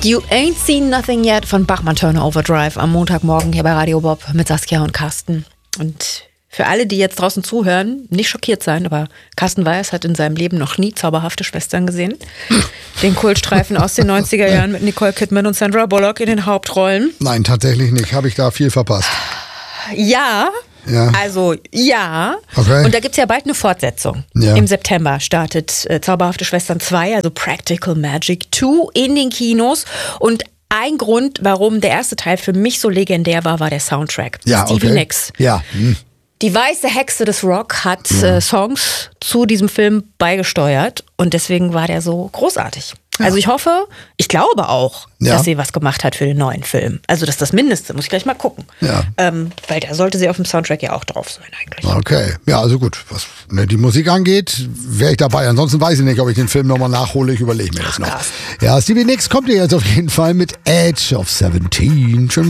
You Ain't Seen Nothing Yet von Bachmann-Turner Overdrive am Montagmorgen hier bei Radio Bob mit Saskia und Carsten. Und für alle, die jetzt draußen zuhören, nicht schockiert sein, aber Carsten Weiß hat in seinem Leben noch nie Zauberhafte Schwestern gesehen. Den Kultstreifen aus den 90er Jahren mit Nicole Kidman und Sandra Bullock in den Hauptrollen. Nein, tatsächlich nicht. Habe ich da viel verpasst. Ja. Also ja. Okay. Und da gibt es ja bald eine Fortsetzung. Ja. Im September startet Zauberhafte Schwestern 2, also Practical Magic 2 in den Kinos. Und ein Grund, warum der erste Teil für mich so legendär war, war der Soundtrack. Ja, Stevie okay. Nicks. Ja. Die weiße Hexe des Rock hat Songs zu diesem Film beigesteuert und deswegen war der so großartig. Ja. Also ich glaube auch, dass sie was gemacht hat für den neuen Film. Also das ist das Mindeste, muss ich gleich mal gucken. Ja. Weil da sollte sie auf dem Soundtrack ja auch drauf sein eigentlich. Okay, ja, also gut. Was die Musik angeht, wäre ich dabei. Ansonsten weiß ich nicht, ob ich den Film nochmal nachhole. Ich überlege mir das noch. Krass. Ja, Stevie Nicks kommt hier jetzt auf jeden Fall mit Edge of 17. Schön